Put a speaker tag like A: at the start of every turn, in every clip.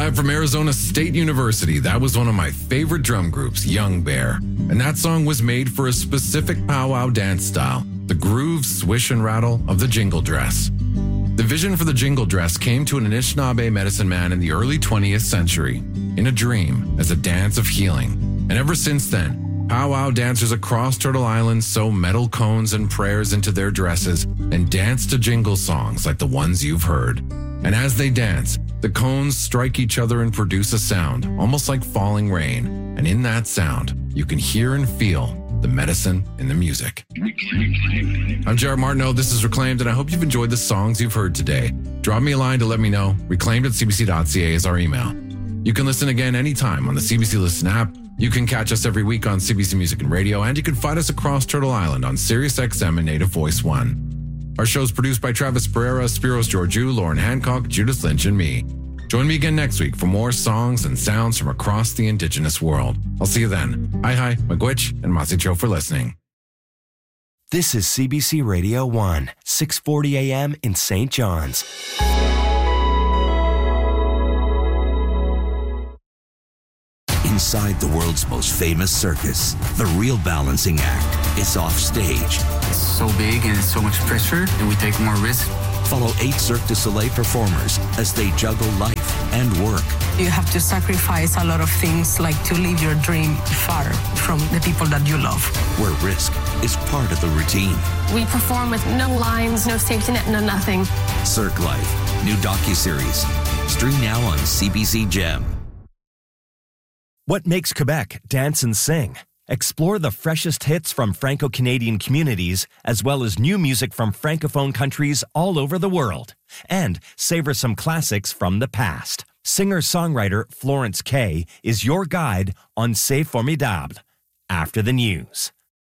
A: Live from Arizona State University, that was one of my favorite drum groups, Young Bear. And that song was made for a specific powwow dance style, the groove, swish, and rattle of the jingle dress. The vision for the jingle dress came to an Anishinaabe medicine man in the early 20th century, in a dream, as a dance of healing. And ever since then, powwow dancers across Turtle Island sew metal cones and prayers into their dresses and dance to jingle songs like the ones you've heard. And as they dance, the cones strike each other and produce a sound, almost like falling rain. And in that sound, you can hear and feel the medicine in the music. I'm Jared Martineau. This is Reclaimed, and I hope you've enjoyed the songs you've heard today. Drop me a line to let me know. reclaimed@cbc.ca is our email. You can listen again anytime on the CBC Listen app. You can catch us every week on CBC Music and Radio, and you can find us across Turtle Island on Sirius XM and Native Voice 1. Our show is produced by Travis Pereira, Spiros Georgiou, Lauren Hancock, Judith Lynch, and me. Join me again next week for more songs and sounds from across the Indigenous world. I'll see you then. Hi, Magwitch, and Masicho for listening.
B: This is CBC Radio 1, 640 AM in St. John's.
C: Inside the world's most famous circus, the real balancing act is off stage.
D: It's so big and it's so much pressure that we take more risk.
C: Follow 8 Cirque du Soleil performers as they juggle life and work.
E: You have to sacrifice a lot of things, like to leave your dream far from the people that you love.
C: Where risk is part of the routine.
F: We perform with no lines, no safety net, no nothing.
C: Cirque Life, new docuseries. Stream now on CBC Gem.
B: What makes Quebec dance and sing? Explore the freshest hits from Franco-Canadian communities, as well as new music from Francophone countries all over the world. And savor some classics from the past. Singer-songwriter Florence Kay is your guide on C'est Formidable. After the news.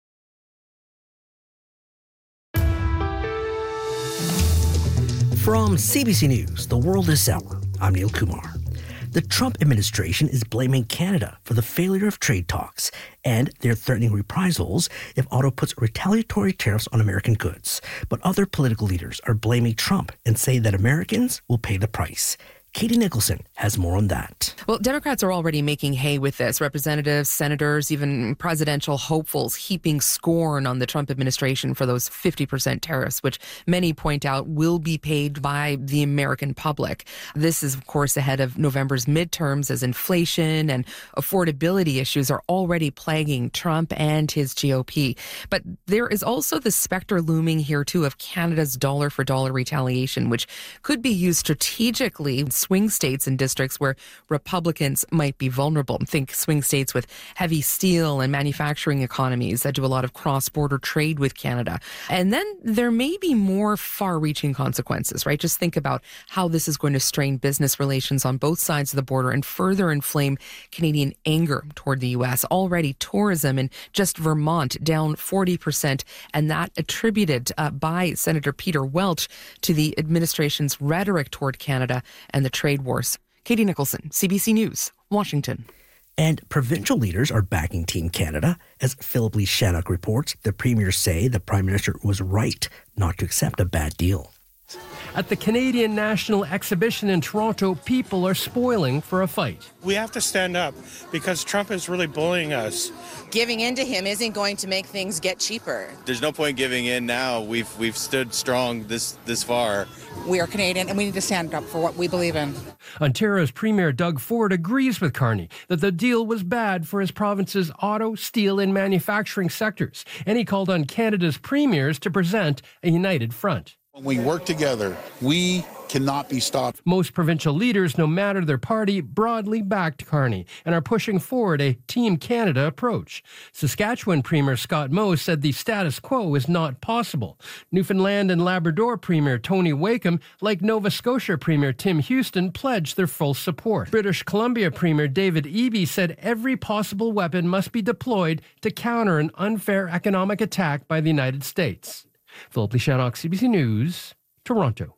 G: From CBC News, The World This Hour, I'm Neil Kumar. The Trump administration is blaming Canada for the failure of trade talks, and they're threatening reprisals if Ottawa puts retaliatory tariffs on American goods. But other political leaders are blaming Trump and say that Americans will pay the price. Katie Nicholson has more on that.
H: Well, Democrats are already making hay with this. Representatives, senators, even presidential hopefuls heaping scorn on the Trump administration for those 50% tariffs, which many point out will be paid by the American public. This is, of course, ahead of November's midterms, as inflation and affordability issues are already plaguing Trump and his GOP. But there is also the specter looming here, too, of Canada's dollar-for-dollar retaliation, which could be used strategically swing states and districts where Republicans might be vulnerable. Think swing states with heavy steel and manufacturing economies that do a lot of cross-border trade with Canada. And then there may be more far-reaching consequences, right? Just think about how this is going to strain business relations on both sides of the border and further inflame Canadian anger toward the U.S. Already tourism in just Vermont down 40%, and that attributed by Senator Peter Welch to the administration's rhetoric toward Canada and the trade wars. Katie Nicholson, CBC News, Washington.
G: And provincial leaders are backing Team Canada. As Philip Lee Shannock reports, the premiers say the Prime Minister was right not to accept a bad deal.
I: At the Canadian National Exhibition in Toronto, people are spoiling for a fight.
J: We have to stand up because Trump is really bullying us.
K: Giving in to him isn't going to make things get cheaper.
L: There's no point giving in now. We've stood strong this far.
K: We are Canadian and we need to stand up for what we believe in.
I: Ontario's Premier Doug Ford agrees with Carney that the deal was bad for his province's auto, steel and manufacturing sectors, and he called on Canada's premiers to present a united front.
M: When we work together, we cannot be stopped.
I: Most provincial leaders, no matter their party, broadly backed Carney and are pushing forward a Team Canada approach. Saskatchewan Premier Scott Moe said the status quo is not possible. Newfoundland and Labrador Premier Tony Wakeham, like Nova Scotia Premier Tim Houston, pledged their full support. British Columbia Premier David Eby said every possible weapon must be deployed to counter an unfair economic attack by the United States. Philip Lee Shannock, CBC News, Toronto.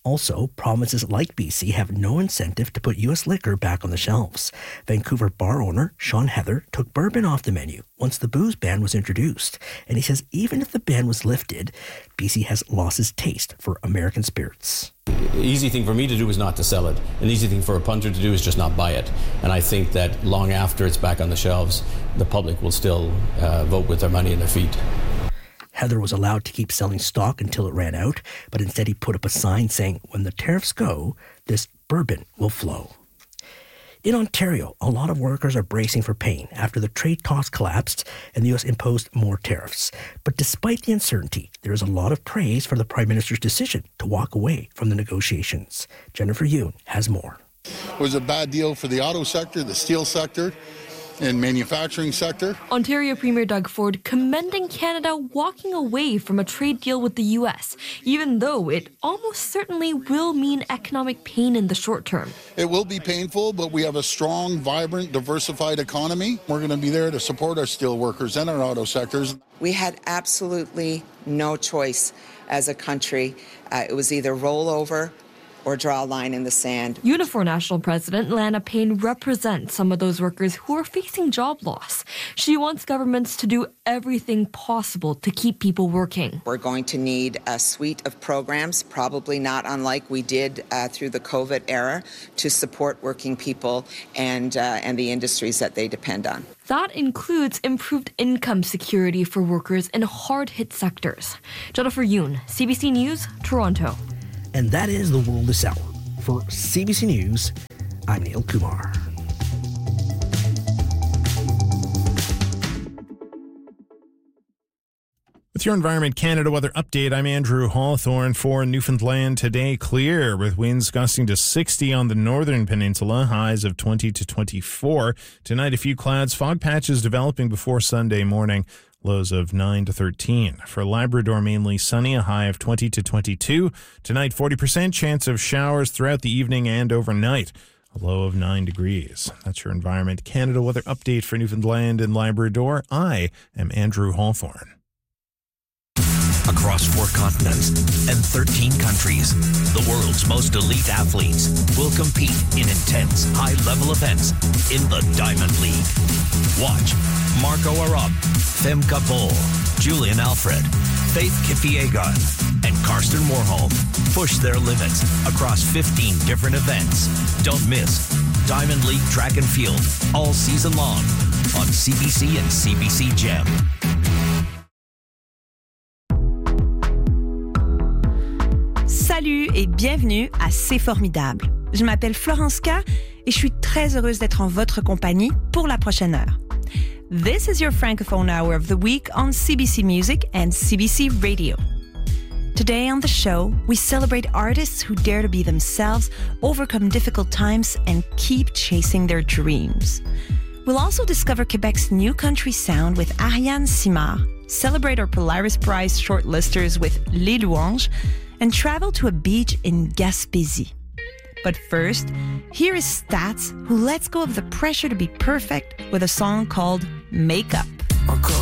G: Also, provinces like BC have no incentive to put U.S. liquor back on the shelves. Vancouver bar owner Sean Heather took bourbon off the menu once the booze ban was introduced. And he says even if the ban was lifted, BC has lost its taste for American spirits.
N: The easy thing for me to do is not to sell it. An easy thing for a punter to do is just not buy it. And I think that long after it's back on the shelves, the public will still vote with their money and their feet.
G: Heather was allowed to keep selling stock until it ran out, but instead he put up a sign saying, when the tariffs go, this bourbon will flow. In Ontario, a lot of workers are bracing for pain after the trade talks collapsed and the U.S. imposed more tariffs. But despite the uncertainty, there is a lot of praise for the Prime Minister's decision to walk away from the negotiations. Jennifer Yoon has more.
M: It was a bad deal for the auto sector, the steel sector, and manufacturing sector.
O: Ontario Premier Doug Ford commending Canada walking away from a trade deal with the U.S., even though it almost certainly will mean economic pain in the short term.
M: It will be painful, but we have a strong, vibrant, diversified economy. We're going to be there to support our steel workers and our auto sectors.
K: We had absolutely no choice as a country. It was either roll over or draw a line in the sand.
O: Unifor National President Lana Payne represents some of those workers who are facing job loss. She wants governments to do everything possible to keep people working.
K: We're going to need a suite of programs, probably not unlike we did through the COVID era, to support working people and the industries that they depend on.
O: That includes improved income security for workers in hard-hit sectors. Jennifer Yoon, CBC News, Toronto.
G: And that is The World This Hour. For CBC News, I'm Neil Kumar.
P: With your Environment Canada weather update, I'm Andrew Hawthorne. For Newfoundland today, clear with winds gusting to 60 on the northern peninsula, highs of 20 to 24. Tonight, a few clouds, fog patches developing before Sunday morning. Lows of 9 to 13. For Labrador, mainly sunny, a high of 20 to 22. Tonight, 40% chance of showers throughout the evening and overnight. A low of 9 degrees. That's your Environment Canada weather update for Newfoundland and Labrador. I am Andrew Hawthorne.
C: Across 4 continents and 13 countries, the world's most elite athletes will compete in intense, high-level events in the Diamond League. Watch Marco Arop, Femke Bol, Julian Alfred, Faith Kipyegon, and Karsten Warholm push their limits across 15 different events. Don't miss Diamond League Track and Field all season long on CBC and CBC Gem.
Q: Salut et bienvenue à C'est Formidable. Je m'appelle Florence K et je suis très heureuse d'être en votre compagnie pour la prochaine heure. This is your Francophone Hour of the Week on CBC Music and CBC Radio. Today on the show, we celebrate artists who dare to be themselves, overcome difficult times, and keep chasing their dreams. We'll also discover Quebec's new country sound with Ariane Simard, celebrate our Polaris Prize shortlisters with Les Louanges, and travel to a beach in Gaspésie. But first, here is Stats, who lets go of the pressure to be perfect with a song called Make Up.